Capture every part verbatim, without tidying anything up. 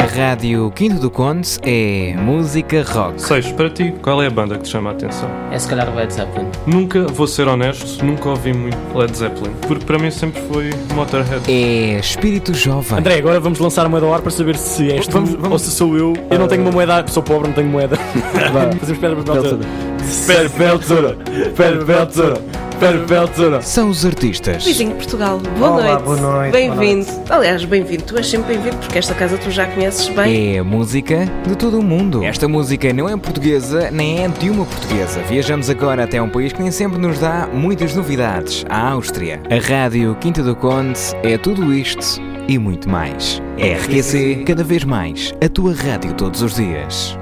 A Rádio Quinto do Conde é música rock. Seixo, para ti, qual é a banda que te chama a atenção? É se calhar o Led Zeppelin. Nunca, vou ser honesto, nunca ouvi muito Led Zeppelin, porque para mim sempre foi Motorhead. É espírito jovem. André, agora vamos lançar a moeda ao ar para saber se és tu vamos, vamos. ou se sou eu. Eu não tenho uma moeda, sou pobre, não tenho moeda. Fazemos pedra, papel, tesoura. Pedra, papel, tesoura. Pedra, papel, tesoura. Pedra, papel, tesoura. São os artistas. Luizinho de Portugal, boa Olá, noite. boa noite. Bem-vindo. Aliás, bem-vindo. Tu és sempre bem-vindo porque esta casa tu já conheces bem. É a música de todo o mundo. Esta música não é portuguesa, nem é de uma portuguesa. Viajamos agora até um país que nem sempre nos dá muitas novidades, a Áustria. A Rádio Quinta do Conde é tudo isto e muito mais. R Q C, cada vez mais, a tua rádio todos os dias.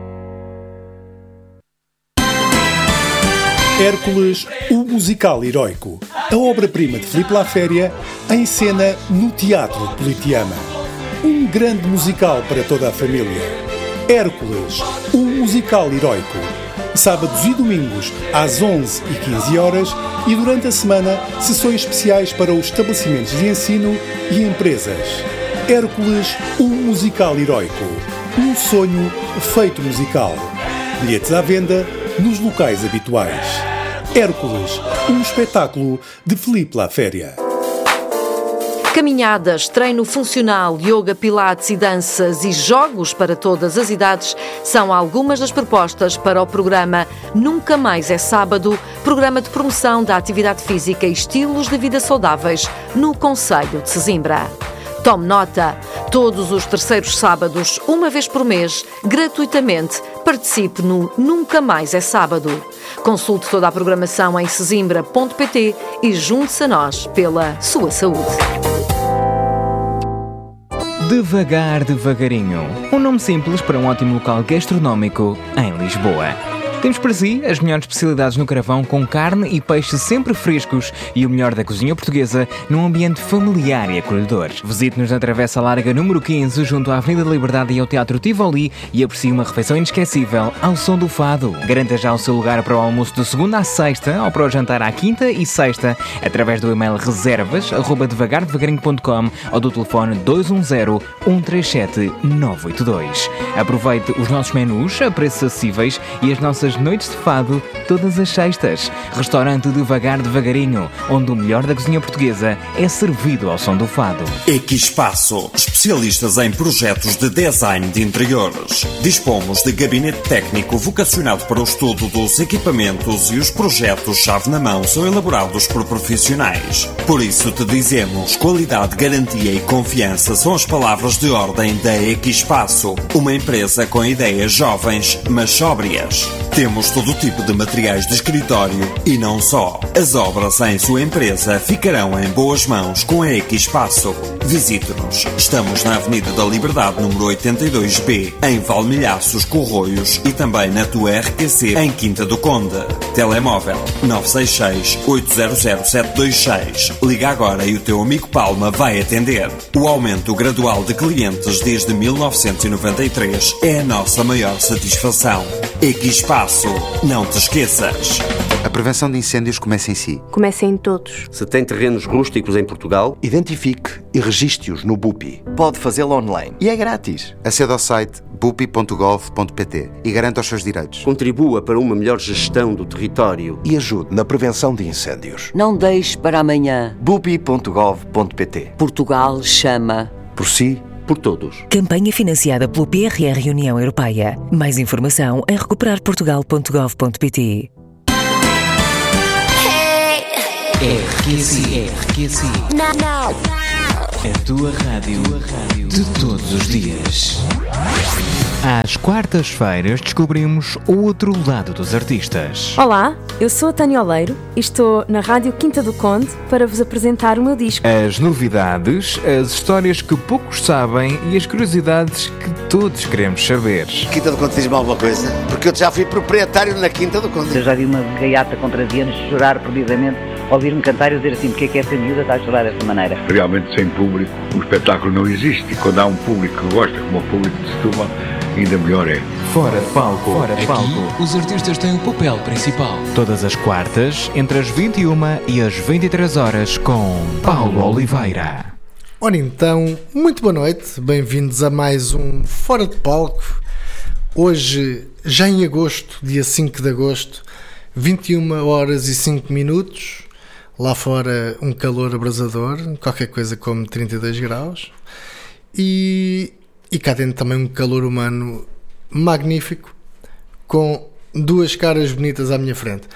Hércules, o musical heroico. A obra-prima de Filipe Laféria, em cena no Teatro Politeama. Um grande musical para toda a família. Hércules, o musical heroico. Sábados e domingos, às onze e quinze horas, e durante a semana, sessões especiais para os estabelecimentos de ensino e empresas. Hércules, o musical heroico. Um sonho feito musical. Bilhetes à venda nos locais habituais. Hércules, um espetáculo de Filipe Laféria. Caminhadas, treino funcional, yoga, pilates e danças e jogos para todas as idades são algumas das propostas para o programa Nunca Mais é Sábado, programa de promoção da atividade física e estilos de vida saudáveis no concelho de Sesimbra. Tome nota, todos os terceiros sábados, uma vez por mês, gratuitamente, participe no Nunca Mais é Sábado. Consulte toda a programação em sesimbra ponto pt e junte-se a nós pela sua saúde. Devagar Devagarinho, um nome simples para um ótimo local gastronómico em Lisboa. Temos para si as melhores especialidades no carvão com carne e peixe sempre frescos e o melhor da cozinha portuguesa num ambiente familiar e acolhedor. Visite-nos na Travessa Larga número quinze, junto à Avenida da Liberdade e ao Teatro Tivoli e aprecie uma refeição inesquecível ao som do fado. Garanta já o seu lugar para o almoço de segunda à sexta ou para o jantar à quinta e sexta através do e-mail reservas arroba devagar devagarinho ponto com ou do telefone dois um zero, um três sete, nove oito dois. Aproveite os nossos menus a preços acessíveis e as nossas noites de fado todas as sextas. Restaurante Devagar Devagarinho, onde o melhor da cozinha portuguesa é servido ao som do fado. Equipaço, especialistas em projetos de design de interiores. Dispomos de gabinete técnico vocacionado para o estudo dos equipamentos e os projetos chave na mão são elaborados por profissionais. Por isso te dizemos, qualidade, garantia e confiança são as palavras de ordem da Equipaço, uma empresa com ideias jovens, mas sóbrias. Temos todo o tipo de materiais de escritório e não só. As obras em sua empresa ficarão em boas mãos com a Equipaço. Visite-nos. Estamos na Avenida da Liberdade, número oitenta e dois B, em Valmilhaços, Corroios e também na tua R Q C em Quinta do Conde. Telemóvel nove seis seis, oito zero zero, sete dois seis. Liga agora e o teu amigo Palma vai atender. O aumento gradual de clientes desde mil novecentos e noventa e três é a nossa maior satisfação. Equipaço. Não te esqueças. A prevenção de incêndios começa em si. Começa em todos. Se tem terrenos rústicos em Portugal, identifique e registre-os no B U P I. Pode fazê-lo online. E é grátis. Acede ao site bupi ponto gov ponto pt e garanta os seus direitos. Contribua para uma melhor gestão do território e ajude na prevenção de incêndios. Não deixe para amanhã. bupi ponto gov ponto pt. Portugal chama. Por si, por todos. Campanha financiada pelo P R R União Europeia. Mais informação em recuperar portugal ponto gov ponto pt. R Q C, R Q C. Não, não. A tua rádio, a rádio de todos os dias. Às quartas-feiras descobrimos o outro lado dos artistas. Olá, eu sou a Tânia Oleiro e estou na Rádio Quinta do Conde para vos apresentar o meu disco. As novidades, as histórias que poucos sabem e as curiosidades que todos queremos saber. Quinta do Conde diz-me alguma coisa? Porque eu já fui proprietário na Quinta do Conde. Eu já vi uma gaiata com treze anos chorar perdidamente, ouvir-me cantar e dizer assim, porque é que essa miúda está a chorar dessa maneira? Realmente sem público o espetáculo não existe. E quando há um público que gosta, como o público de Setúbal, ainda melhor é. Fora de palco. Fora de Aqui, palco. Os artistas têm o papel principal. Todas as quartas, entre as vinte e uma e as vinte e três horas, com Paulo Oliveira. Ora então, muito boa noite, bem-vindos a mais um Fora de Palco. Hoje, já em agosto, dia cinco de agosto, vinte e uma horas e cinco minutos, lá fora um calor abrasador, qualquer coisa como trinta e dois graus, e, e cá dentro também um calor humano magnífico, com duas caras bonitas à minha frente.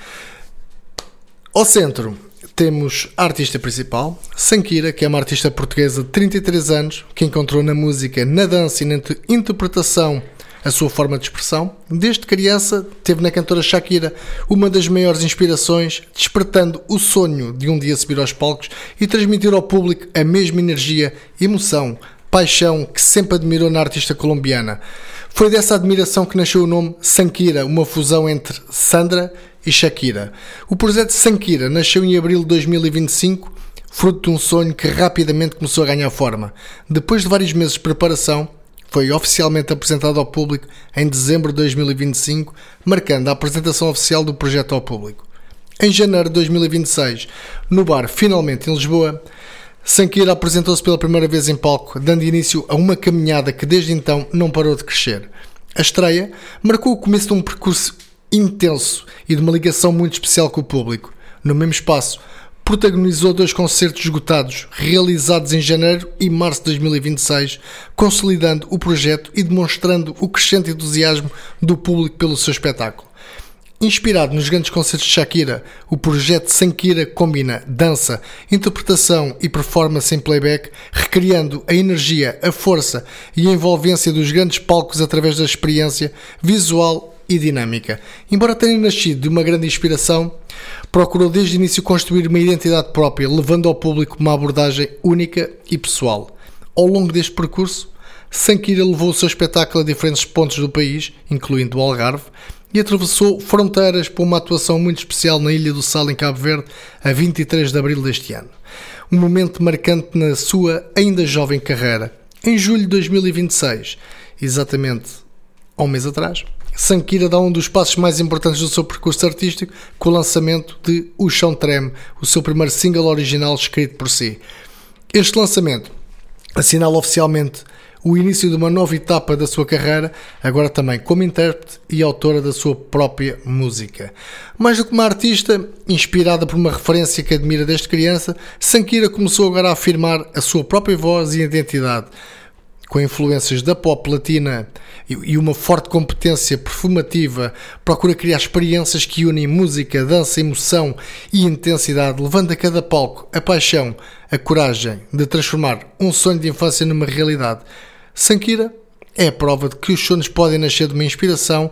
Ao centro temos a artista principal, Sankira, que é uma artista portuguesa de trinta e três anos, que encontrou na música, na dança e na interpretação a sua forma de expressão. Desde criança teve na cantora Shakira uma das maiores inspirações, despertando o sonho de um dia subir aos palcos e transmitir ao público a mesma energia, emoção, paixão que sempre admirou na artista colombiana. Foi dessa admiração que nasceu o nome Sankira, uma fusão entre Sandra e Shakira. O projeto Sankira nasceu em abril de dois mil e vinte e cinco, fruto de um sonho que rapidamente começou a ganhar forma. Depois de vários meses de preparação, foi oficialmente apresentado ao público em dezembro de dois mil e vinte e cinco, marcando a apresentação oficial do projeto ao público. Em janeiro de dois mil e vinte e seis, no bar Finalmente em Lisboa, Sankira apresentou-se pela primeira vez em palco, dando início a uma caminhada que desde então não parou de crescer. A estreia marcou o começo de um percurso intenso e de uma ligação muito especial com o público. No mesmo espaço, protagonizou dois concertos esgotados, realizados em janeiro e março de dois mil e vinte e seis, consolidando o projeto e demonstrando o crescente entusiasmo do público pelo seu espetáculo. Inspirado nos grandes concertos de Shakira, o projeto Sankira combina dança, interpretação e performance em playback, recriando a energia, a força e a envolvência dos grandes palcos através da experiência visual e dinâmica. Embora tenha nascido de uma grande inspiração, procurou desde o início construir uma identidade própria, levando ao público uma abordagem única e pessoal. Ao longo deste percurso, Sankira levou o seu espetáculo a diferentes pontos do país, incluindo o Algarve, e atravessou fronteiras para uma atuação muito especial na Ilha do Sal, em Cabo Verde, a vinte e três de abril deste ano. Um momento marcante na sua ainda jovem carreira. Em julho de dois mil e vinte e seis, exatamente há um mês atrás, Sankira dá um dos passos mais importantes do seu percurso artístico com o lançamento de O Chão Treme, o seu primeiro single original escrito por si. Este lançamento assinala oficialmente o início de uma nova etapa da sua carreira, agora também como intérprete e autora da sua própria música. Mais do que uma artista, inspirada por uma referência que admira desde criança, Sankira começou agora a afirmar a sua própria voz e identidade, com influências da pop latina e uma forte competência performativa. Procura criar experiências que unem música, dança, emoção e intensidade, levando a cada palco a paixão, a coragem de transformar um sonho de infância numa realidade. Sankira é a prova de que os sonhos podem nascer de uma inspiração,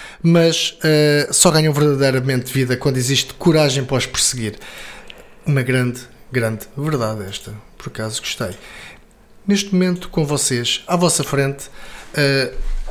mas uh, só ganham verdadeiramente vida quando existe coragem para os perseguir. Uma grande, grande verdade esta, por acaso gostei. Neste momento, com vocês, à vossa frente, uh,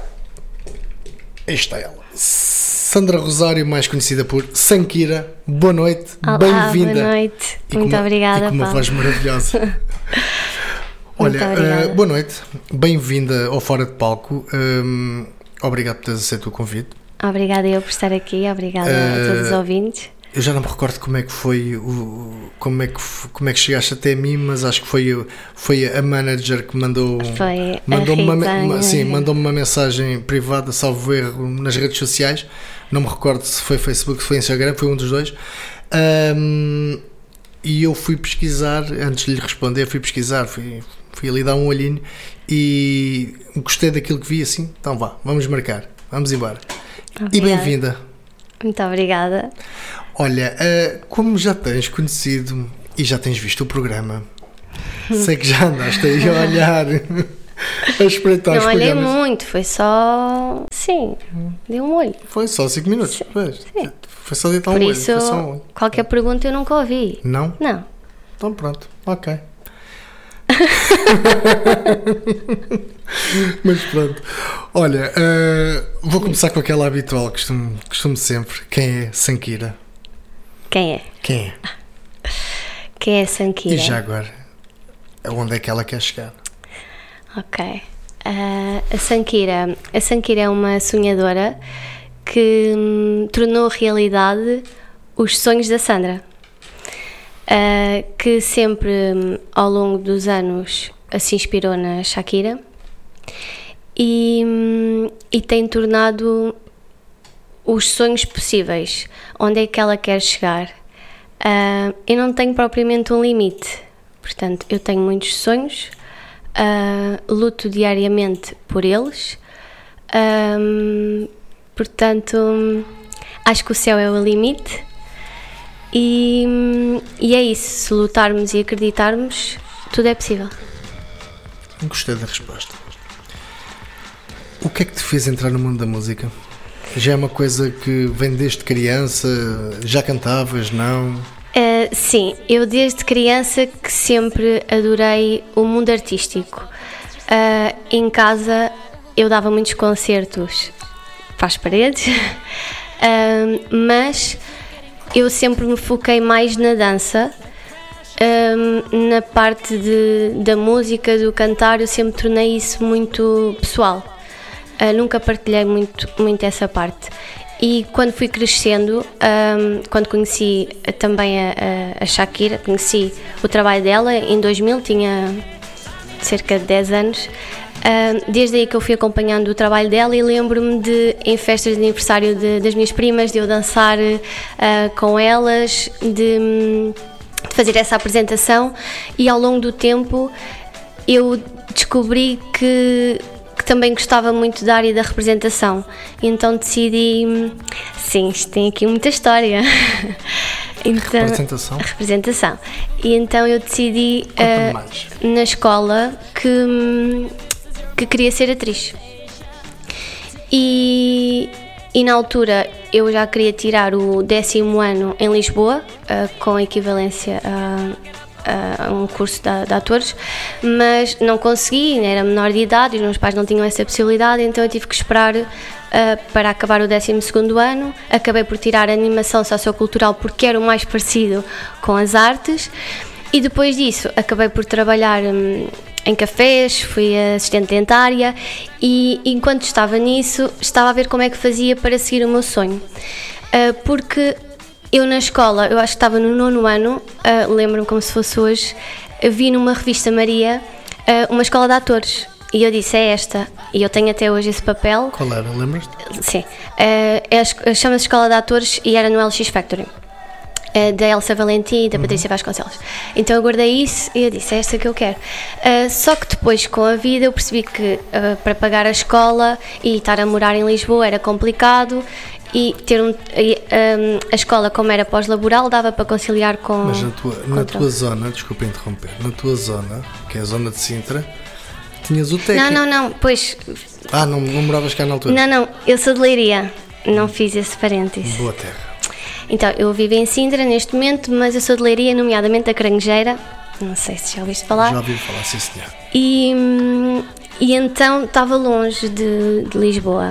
está ela, Sandra Rosário, mais conhecida por Sankira. Boa noite, olá, bem-vinda. Boa noite, e muito com obrigada. E com uma Paulo. voz maravilhosa. Olha, uh, boa noite, bem-vinda ao Fora de Palco. Um, obrigado por teres aceito o convite. Obrigada eu por estar aqui, obrigada uh, a todos os ouvintes. Eu já não me recordo como é que foi o, como é que como é que chegaste até a mim, mas acho que foi foi a manager que mandou foi mandou uma, uma sim, mandou-me uma mensagem privada, salvo erro, nas redes sociais. Não me recordo se foi Facebook, se foi Instagram, foi um dos dois. Um, e eu fui pesquisar, antes de lhe responder, fui pesquisar, fui fui ali dar um olhinho e gostei daquilo que vi, assim, então vá, vamos marcar, vamos embora. Obrigada. E bem-vinda. Muito obrigada. Olha, uh, como já tens conhecido e já tens visto o programa, sei que já andaste aí a olhar, a espreitar os programas. Não olhei muito, foi só, sim, dei um olho. Foi só cinco minutos, sim. Pois. Sim. Foi só deitar um Por olho. isso, foi só um olho. Qualquer pergunta eu nunca ouvi. Não? Não. Então pronto, ok. Mas pronto, olha, uh, vou começar com aquela habitual, costumo, costumo sempre. Quem é Sankira? Quem é? Quem é? Quem é Sankira? E já agora, aonde é que ela quer chegar? Ok, uh, a Sankira a Sankira é uma sonhadora que hum, tornou realidade os sonhos da Sandra. Uh, que sempre ao longo dos anos se inspirou na Shakira e, e tem tornado os sonhos possíveis, onde é que ela quer chegar. Uh, eu não tenho propriamente um limite, portanto, eu tenho muitos sonhos, uh, luto diariamente por eles, um, portanto, acho que o céu é o limite e, e é isso, se lutarmos e acreditarmos, tudo é possível. Gostei da resposta. O que é que te fez entrar no mundo da música? Já é uma coisa que vem desde criança? Já cantavas, não? Uh, sim, eu desde criança que sempre adorei o mundo artístico. Uh, em casa eu dava muitos concertos para as paredes, uh, mas eu sempre me foquei mais na dança, uh, na parte de, da música, do cantar, eu sempre tornei isso muito pessoal. Uh, nunca partilhei muito, muito essa parte. E quando fui crescendo, um, quando conheci também a, a, a Shakira, conheci o trabalho dela em dois mil, tinha cerca de dez anos, um, desde aí que eu fui acompanhando o trabalho dela e lembro-me de, em festas de aniversário de, das minhas primas, de eu dançar uh, com elas, de, de fazer essa apresentação, e ao longo do tempo eu descobri que que também gostava muito da área da representação, então decidi, sim, isto tem aqui muita história. Então, representação? Representação. E então eu decidi uh, na escola que, que queria ser atriz. E, e na altura eu já queria tirar o décimo ano em Lisboa, uh, com equivalência a a um curso de, de atores, mas não consegui, era menor de idade e os meus pais não tinham essa possibilidade, então eu tive que esperar uh, para acabar o décimo segundo ano. Acabei por tirar a animação sociocultural porque era o mais parecido com as artes, e depois disso acabei por trabalhar um, em cafés, fui assistente dentária, e enquanto estava nisso estava a ver como é que fazia para seguir o meu sonho, uh, porque eu na escola, eu acho que estava no nono ano, uh, lembro-me como se fosse hoje, vi numa revista Maria uh, uma escola de atores, e eu disse, é esta, e eu tenho até hoje esse papel. Qual era, lembras-te? Sim, uh, é, chama-se Escola de Atores e era no L X Factory, uh, da Elsa Valentim e da Patrícia uhum. Vasconcelos. Então eu guardei isso e eu disse, é esta que eu quero. Uh, só que depois, com a vida, eu percebi que uh, para pagar a escola e estar a morar em Lisboa era complicado, e ter um, um, a escola, como era pós-laboral, dava para conciliar com... Mas na tua, na tua zona, desculpa interromper, na tua zona, que é a zona de Sintra, tinhas o técnico. Não, não, não, pois... Ah, não, não moravas cá na altura? Não, não, eu sou de Leiria, não fiz esse parênteses. Boa terra. Então, eu vivo em Sintra neste momento, mas eu sou de Leiria, nomeadamente da Caranguejeira, não sei se já ouviste falar. Já ouvi falar, sim senhor. E, e então estava longe de, de Lisboa.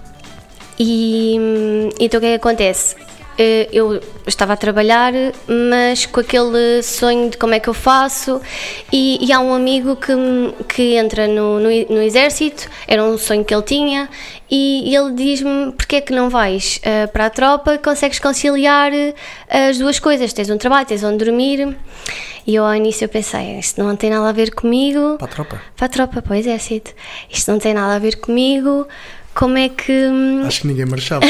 E então o que é que acontece? Eu estava a trabalhar, mas com aquele sonho de como é que eu faço, e, e há um amigo que, que entra no, no, no exército, era um sonho que ele tinha, e, e ele diz-me, porque é que não vais uh, para a tropa, consegues conciliar uh, as duas coisas, tens um trabalho, tens onde dormir. E eu ao início eu pensei, isto não tem nada a ver comigo. Para a tropa? Para a tropa, para o exército. Isto não tem nada a ver comigo. Como é que... Acho que ninguém marchava.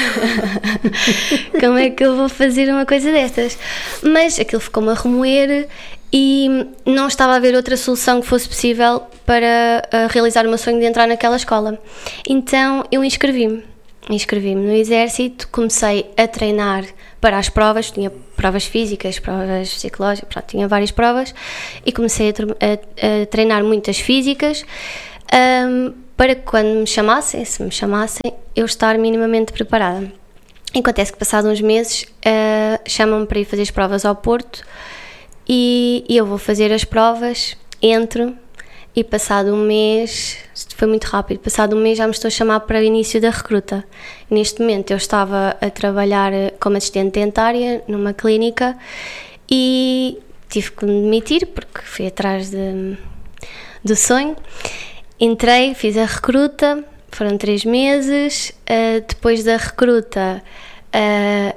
Como é que eu vou fazer uma coisa destas? Mas aquilo ficou-me a remoer e não estava a haver outra solução que fosse possível para uh, realizar o meu sonho de entrar naquela escola. Então eu inscrevi-me. Inscrevi-me no exército, comecei a treinar para as provas, tinha provas físicas, provas psicológicas, pronto, tinha várias provas, e comecei a, a, a treinar muitas físicas, um, para que quando me chamassem, se me chamassem, eu estar minimamente preparada. E acontece que passados uns meses uh, chamam-me para ir fazer as provas ao Porto, e, e eu vou fazer as provas, entro, e passado um mês, isto foi muito rápido, passado um mês já me estou a chamar para o início da recruta. Neste momento eu estava a trabalhar como assistente dentária numa clínica e tive que me demitir porque fui atrás de, do sonho. Entrei, fiz a recruta, foram três meses, uh, depois da recruta uh,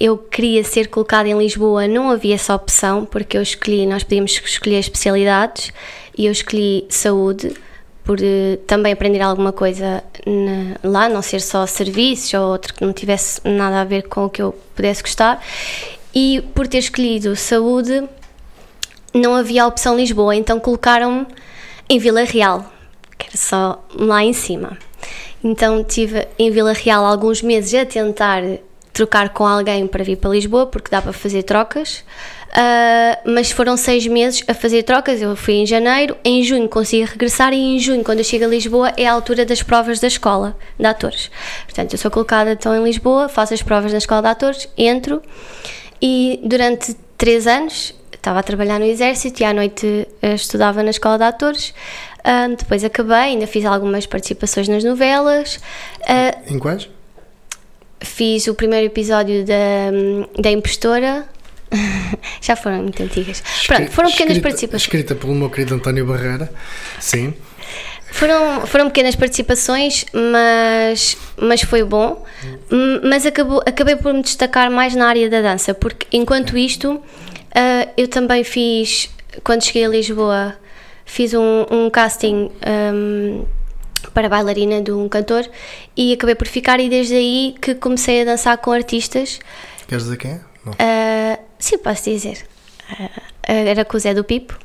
eu queria ser colocada em Lisboa, não havia essa opção, porque eu escolhi, nós podíamos escolher especialidades, e eu escolhi saúde, por uh, também aprender alguma coisa na, lá, não ser só serviços ou outro que não tivesse nada a ver com o que eu pudesse gostar, e por ter escolhido saúde não havia a opção Lisboa, então colocaram-me em Vila Real, que era só lá em cima. Então estive em Vila Real alguns meses a tentar trocar com alguém para vir para Lisboa, porque dá para fazer trocas, uh, mas foram seis meses a fazer trocas. Eu fui em janeiro, em junho consegui regressar, e em junho, quando eu chego a Lisboa, é a altura das provas da escola de atores. Portanto, eu sou colocada então em Lisboa, faço as provas na escola de atores, entro, e durante três anos estava a trabalhar no Exército e à noite estudava na escola de atores. Uh, depois acabei, ainda fiz algumas participações nas novelas. Uh, em quais? Fiz o primeiro episódio da, da Impostora. Já foram muito antigas. Pronto, foram pequenas escrita, participações. Escrita pelo meu querido António Barreira. Sim. Foram, foram pequenas participações, mas, mas foi bom. Mas acabou, acabei por me destacar mais na área da dança, porque enquanto isto, uh, eu também fiz, quando cheguei a Lisboa, fiz um, um casting um, para bailarina de um cantor, e acabei por ficar, e desde aí que comecei a dançar com artistas. Queres dizer quem é? Não. Uh, sim, posso dizer. Uh, era com o Zé do Pipo.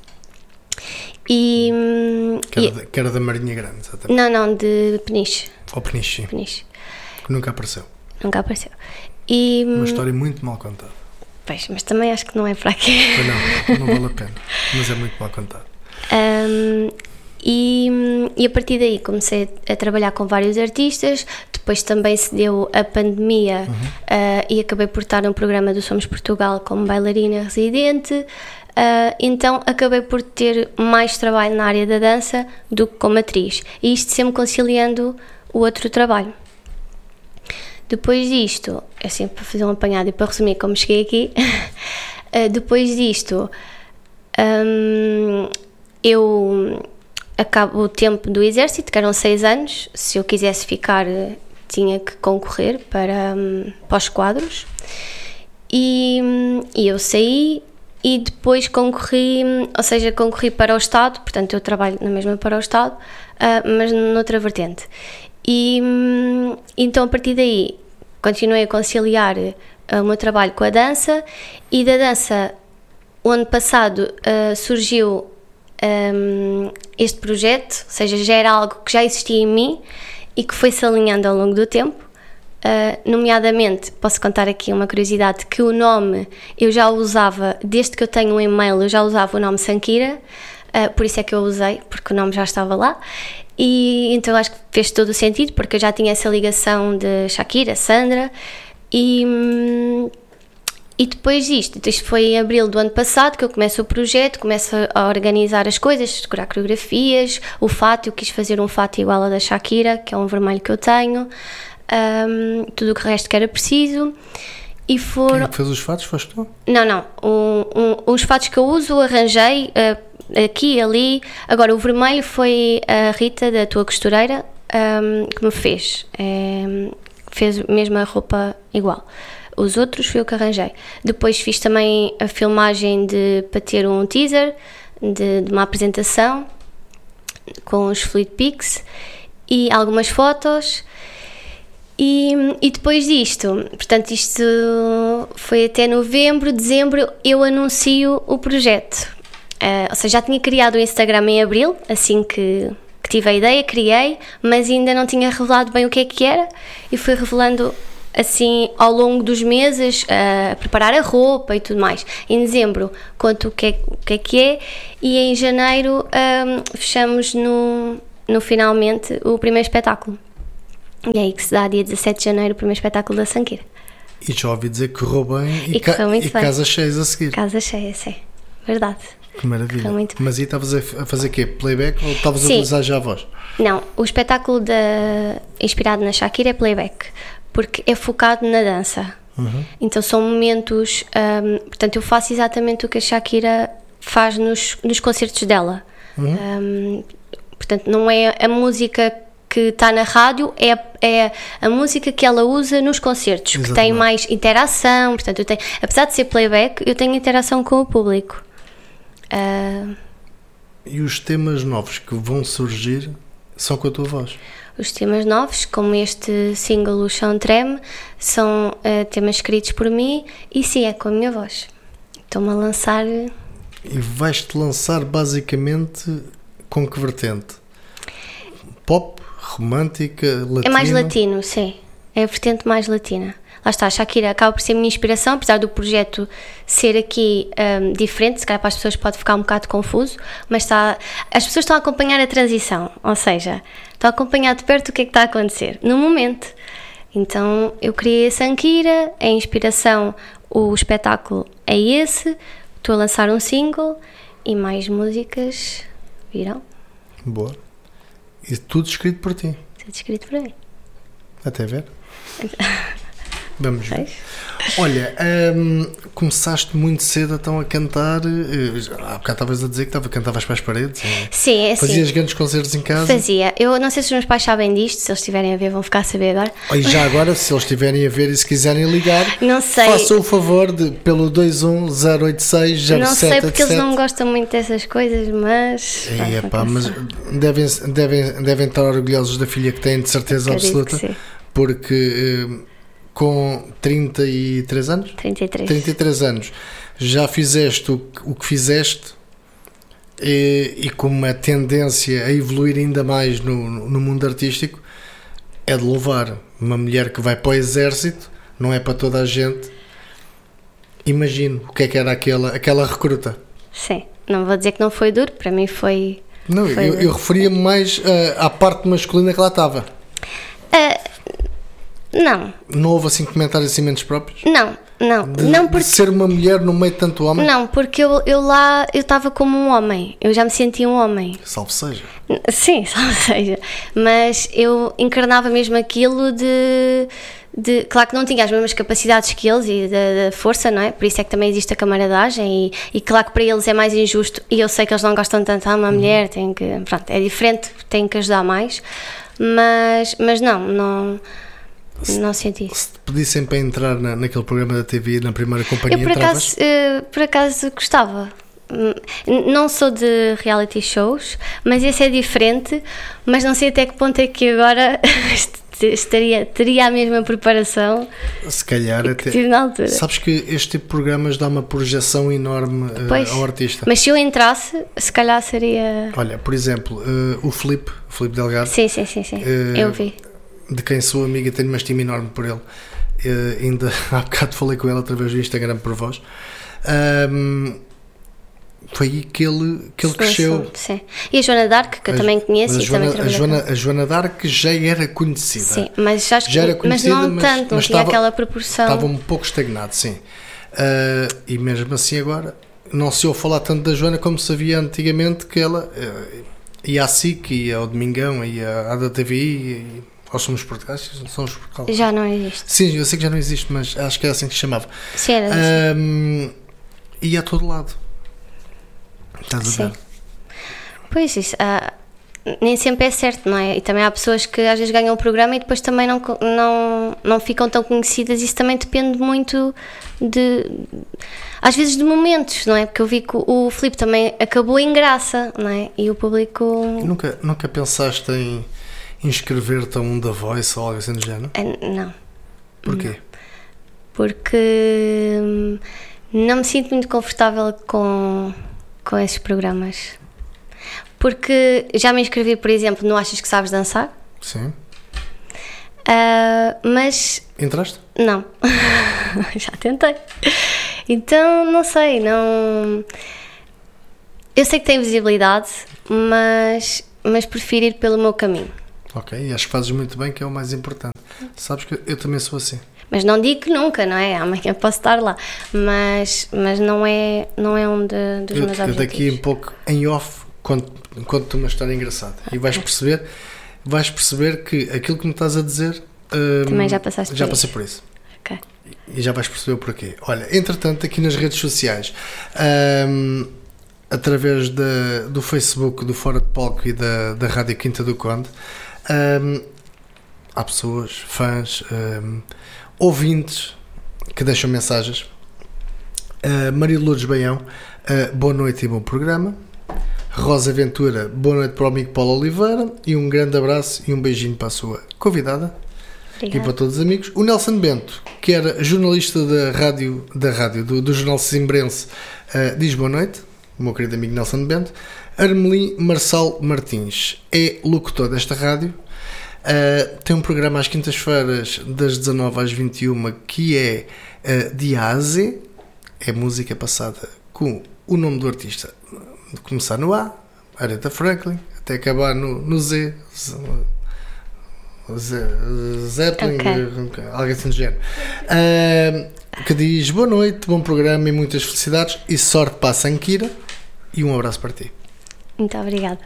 E, que, era e, da, que era da Marinha Grande, exatamente. Não, não, de Peniche. Ou Peniche, sim. Peniche. Que nunca apareceu. Nunca apareceu. E, uma história muito mal contada. Pois, mas também acho que não é para aqui. Não, não vale a pena. Mas é muito mal contado. Um, e, e a partir daí comecei a trabalhar com vários artistas. Depois também se deu a pandemia, uhum. uh, e acabei por estar num programa do Somos Portugal como bailarina residente. Uh, então acabei por ter mais trabalho na área da dança do que como atriz, e isto sempre conciliando o outro trabalho. Depois disto, é sempre para fazer um apanhado e para resumir como cheguei aqui, uh, depois disto um, eu acabo o tempo do Exército, que eram seis anos. Se eu quisesse ficar, tinha que concorrer para, um, para os quadros, e, e eu saí. E depois concorri, ou seja, concorri para o Estado, portanto eu trabalho na mesma para o Estado, uh, mas noutra vertente. E então a partir daí continuei a conciliar uh, o meu trabalho com a dança, e da dança o ano passado uh, surgiu um, este projeto, ou seja, já era algo que já existia em mim e que foi se alinhando ao longo do tempo. Uh, nomeadamente, posso contar aqui uma curiosidade, que o nome eu já usava, desde que eu tenho um e-mail eu já usava o nome Sankira, uh, por isso é que eu usei, porque o nome já estava lá, e então acho que fez todo o sentido, porque eu já tinha essa ligação de Shakira, Sandra, e, e depois disto, isto foi em abril do ano passado que eu começo o projeto, começo a organizar as coisas, decorar coreografias, o fato, eu quis fazer um fato igual ao da Shakira, que é um vermelho que eu tenho. Um, tudo o que resto que era preciso, e foram... Quem é que fez os fatos? Foste tu? Não, não, um, um, os fatos que eu uso arranjei uh, aqui e ali. Agora o vermelho foi a Rita, da tua costureira, um, que me fez é, fez mesmo a roupa igual. Os outros fui eu que arranjei. Depois fiz também a filmagem de, para ter um teaser de, de uma apresentação com os Fleet Pics e algumas fotos. E, e depois disto, portanto isto foi até novembro, dezembro, eu anuncio o projeto. Uh, ou seja, já tinha criado o Instagram em abril, assim que, que tive a ideia, criei, mas ainda não tinha revelado bem o que é que era, e fui revelando assim ao longo dos meses, a uh, preparar a roupa e tudo mais. Em dezembro conto o que é, o que é, que é e em janeiro um, fechamos no, no finalmente o primeiro espetáculo. E é aí que se dá, dia dezassete de janeiro, o primeiro espetáculo da Sankira. E já ouvi dizer que correu bem e, e, ca e casas cheias a seguir. Casas cheias, sim. Verdade. Que maravilha. Mas aí estavas a fazer o quê? Playback ou estavas a utilizar já a voz? Não, o espetáculo da, inspirado na Shakira é playback, porque é focado na dança. Uhum. Então são momentos... Um, portanto, eu faço exatamente o que a Shakira faz nos, nos concertos dela. Uhum. Um, portanto, não é a música que está na rádio é, é a música que ela usa nos concertos, Exatamente. Que tem mais interação. Portanto, eu tenho, apesar de ser playback, eu tenho interação com o público. Uh, e os temas novos que vão surgir são com a tua voz? Os temas novos, como este single O Chão Treme, são uh, temas escritos por mim e sim, é com a minha voz. Estou-me a lançar... E vais-te lançar basicamente com que vertente? Pop, romântica, latino? É mais latino, sim. É a vertente mais latina. Lá está, a Shakira acaba por ser a minha inspiração, apesar do projeto ser aqui um, diferente, se calhar para as pessoas pode ficar um bocado confuso, mas está, as pessoas estão a acompanhar a transição, ou seja, estão a acompanhar de perto o que é que está a acontecer, no momento. Então eu criei a Shakira, a inspiração, o espetáculo é esse, estou a lançar um single e mais músicas virão. Boa. E tudo escrito por ti? Tudo escrito por mim. Até ver. Vamos ver. Olha, hum, começaste muito cedo então a cantar. Há bocado estavas a dizer que estava, cantavas para as paredes. Sim, é assim. Fazias grandes concertos em casa? Fazia. Eu não sei se os meus pais sabem disto, se eles estiverem a ver, vão ficar a saber agora. E já agora, se eles estiverem a ver e se quiserem ligar, não sei. Façam o favor de, pelo dois um zero oito seis zero sete. Não sei porque eles não gostam muito dessas coisas, mas. É, pá, mas devem, devem, devem estar orgulhosos da filha que têm, de certeza absoluta. Sim. Porque. Hum, com trinta e três anos? trinta e três. trinta e três anos. Já fizeste o, o que fizeste e, e com uma tendência a evoluir ainda mais no, no mundo artístico, é de louvar. Uma mulher que vai para o exército, não é para toda a gente. Imagino o que é que era aquela, aquela recruta. Sim, não vou dizer que não foi duro, para mim foi... Não, foi eu, eu referia-me mais uh, à parte masculina que lá estava. Uh, Não. Não houve assim comentários assim menos próprios? Não, não. De, não porque... de ser uma mulher no meio de tanto homem? Não, porque eu, eu lá eu estava como um homem. Eu já me sentia um homem. Salve seja. Sim, salve seja. Mas eu encarnava mesmo aquilo de, de... Claro que não tinha as mesmas capacidades que eles e da força, não é? Por isso é que também existe a camaradagem e, e claro que para eles é mais injusto e eu sei que eles não gostam tanto. Ah, uma uhum. mulher tem que... Pronto, é diferente, tem que ajudar mais. Mas, mas não, não... Não senti. Se te pedissem para entrar na, naquele programa da T V, na primeira companhia, eu por acaso, uh, por acaso gostava. Não sou de reality shows, mas esse é diferente. Mas não sei até que ponto é que agora estaria, teria a mesma preparação. Se calhar que até. Tive na altura. Sabes que este tipo de programas dá uma projeção enorme uh, pois, ao artista. Mas se eu entrasse, se calhar seria. Olha, por exemplo, uh, o Filipe, o Filipe Delgado. Sim, sim, sim, sim. Uh, eu vi. De quem sou amiga, tenho uma estima enorme por ele. Uh, ainda há bocado falei com ele através do Instagram por voz. Um, foi aí que ele, que ele sim, cresceu. Sim. E a Joana Dark, que eu a, também conheço. A e Joana, também a, Joana, a Joana Dark já era conhecida. Sim, mas, acho que, já era conhecida, mas não mas, tanto, não mas tinha estava, aquela proporção. Estava um pouco estagnado, sim. Uh, e mesmo assim agora, não se ouve falar tanto da Joana como se havia antigamente, que ela uh, ia à S I C, ia ao Domingão, ia à da T V I, e, ou somos portugueses? Somos portugueses. Já não existe. Sim, eu sei que já não existe, mas acho que era assim que se chamava. Sim, era um, e a todo lado. Estás a ver? Pois isso, ah, nem sempre é certo, não é? E também há pessoas que às vezes ganham o programa e depois também não, não, não ficam tão conhecidas. Isso também depende muito de... Às vezes de momentos, não é? Porque eu vi que o Filipe também acabou em graça, não é? E o público... Nunca, nunca pensaste em inscrever-te a um The Voice ou algo assim do género? Não. Porquê? Não. Porque não me sinto muito confortável com, com esses programas. Porque já me inscrevi, por exemplo, no Achas que Sabes Dançar? Sim. Uh, mas... Entraste? Não. Já tentei. Então, não sei, não... Eu sei que tem visibilidade, mas, mas prefiro ir pelo meu caminho. Ok, e acho que fazes muito bem, que é o mais importante. Sabes que eu também sou assim. Mas não digo que nunca, não é? Amanhã posso estar lá. Mas, mas não, é, não é um de, dos eu, meus eu objetivos. Daqui a pouco, em off, conto-te conto uma história engraçada. E vais perceber, vais perceber que aquilo que me estás a dizer... Um, também já passaste já por passei isso. por isso. Ok. E já vais perceber o porquê. Olha, entretanto, aqui nas redes sociais, um, através da, do Facebook, do Fora de Palco e da, da Rádio Quinta do Conde, Um, há pessoas, fãs, um, ouvintes que deixam mensagens. Uh, Maria Lourdes Baião, uh, boa noite e bom programa. Rosa Ventura, boa noite para o amigo Paulo Oliveira e um grande abraço e um beijinho para a sua convidada. Obrigada. E para todos os amigos. O Nelson Bento, que era jornalista da rádio, da rádio do, do jornal Simbrense, uh, diz boa noite, o meu querido amigo Nelson Bento. Armelim Marçal Martins é locutor desta rádio, uh, tem um programa às quintas-feiras das dezanove às vinte e uma que é uh, Diase, é música passada com o nome do artista, de começar no A, Aretha Franklin, até acabar no, no Z, Zeppelin, okay. Algo assim do género. Uh, que diz boa noite, bom programa e muitas felicidades e sorte para a Sankira e um abraço para ti. Muito obrigada.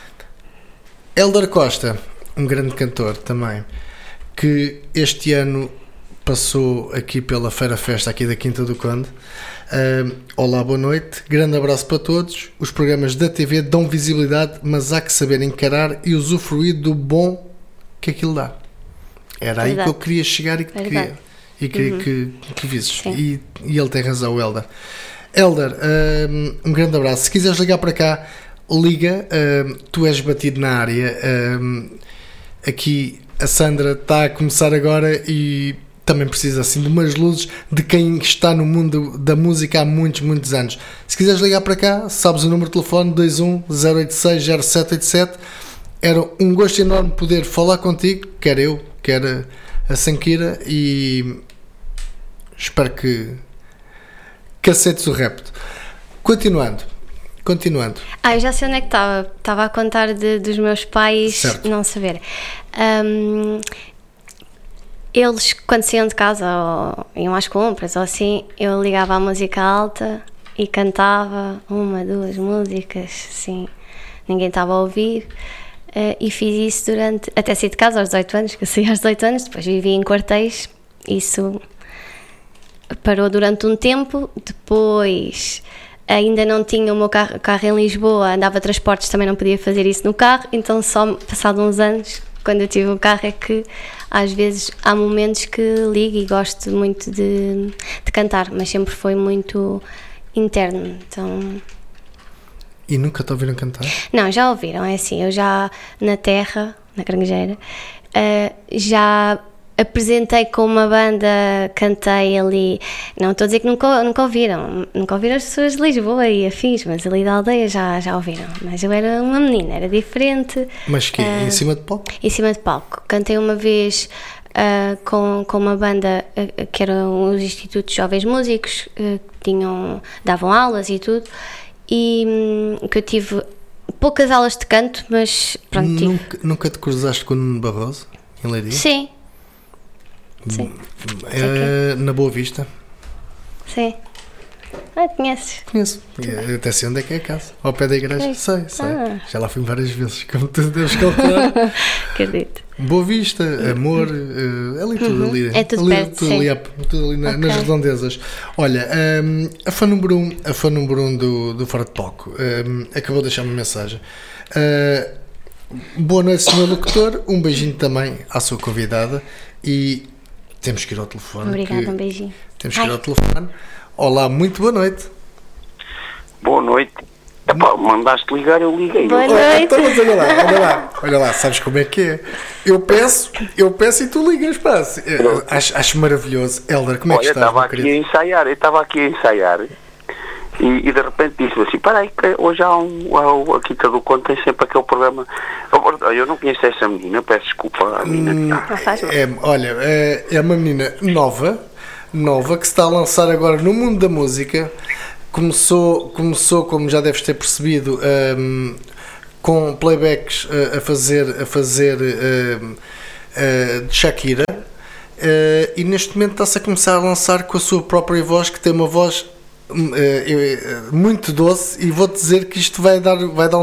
Hélder Costa, um grande cantor também, que este ano passou aqui pela Feira Festa aqui da Quinta do Conde. Uh, olá, boa noite, grande abraço para todos. Os programas da T V dão visibilidade, mas há que saber encarar e usufruir do bom que aquilo dá. Era Verdade. Aí que eu queria chegar e que Verdade. queria, e queria uhum. que, que visses. E, e ele tem razão, o Hélder. Hélder, uh, um grande abraço. Se quiseres ligar para cá, liga. Uh, tu és batido na área. Uh, aqui a Sandra está a começar agora e também precisa assim de umas luzes de quem está no mundo da música há muitos, muitos anos. Se quiseres ligar para cá, sabes o número de telefone dois um zero oito seis zero sete oito sete. Era um gosto enorme poder falar contigo, quer eu, quer a Sankira, e espero que, que aceites o repto. Continuando, continuando. Ah, eu já sei onde é que estava. Estava a contar de, dos meus pais certo. Não saber. Um, eles, quando saíam de casa ou iam às compras ou assim, eu ligava a música alta e cantava uma, duas músicas, assim, ninguém estava a ouvir. Uh, e fiz isso durante, até sair de casa aos dezoito anos, que eu saí aos dezoito anos, depois vivi em quartéis, isso parou durante um tempo, depois ainda não tinha o meu carro, carro em Lisboa, andava a transportes, também não podia fazer isso no carro, então só passado uns anos, quando eu tive um carro, é que às vezes há momentos que ligo e gosto muito de, de cantar, mas sempre foi muito interno, então... E nunca te ouviram cantar? Não, já ouviram, é assim, eu já na Terra, na Caranguejeira, uh, já apresentei com uma banda, cantei ali, não estou a dizer que nunca, nunca ouviram, nunca ouviram as pessoas de Lisboa e afins, mas ali da aldeia já, já ouviram, mas eu era uma menina, era diferente. Mas que uh, em cima de palco? Em cima de palco, cantei uma vez uh, com, com uma banda uh, que eram os Institutos Jovens Músicos, uh, que tinham, davam aulas e tudo, e hum, que eu tive poucas aulas de canto, mas pronto, nunca, tive. Nunca te cruzaste com o Nuno Barroso, em Leiria? Sim. Sim. É, na Boa Vista? Sim. Ah, conheces? Conheço. Eu até sei onde é que é a casa. Ao pé da igreja. Sim. Sei, sei. Ah. Já lá fui várias vezes, como tu deves calcular. Acredito. Boa Vista, Amor, uh, ali tudo, uhum. ali. É tudo ali, perto, tudo, sim. ali, tudo ali na, okay. nas redondezas. Olha, um, a fã número um, a fã número um do, do Fora de Palco um, acabou de deixar uma mensagem. Uh, boa noite, senhor locutor. Um beijinho também à sua convidada e temos que ir ao telefone. Obrigada, um beijinho. Temos que ir ao telefone. Olá, muito boa noite. Boa noite. Epá, mandaste ligar, eu liguei. Boa noite. Então, mas olha lá, olha lá, olha lá, sabes como é que é? Eu peço, eu peço e tu ligas, pá. Acho, acho maravilhoso. Hélder, como é que Olha, estás? Eu estava aqui a ensaiar, eu estava aqui a ensaiar e, e de repente disse-me assim, para aí, que hoje há um, há um, a Quinta do Conde tem sempre aquele programa. Eu, eu não conheço essa menina, eu peço desculpa. A menina hum, é, olha, é, é uma menina nova, nova, que se está a lançar agora no mundo da música. Começou, começou, como já deves ter percebido, um, com playbacks uh, a fazer, a fazer uh, uh, de Shakira, uh, e neste momento está-se a começar a lançar com a sua própria voz, que tem uma voz uh, uh, muito doce, e vou-te dizer que isto vai dar, vai dar um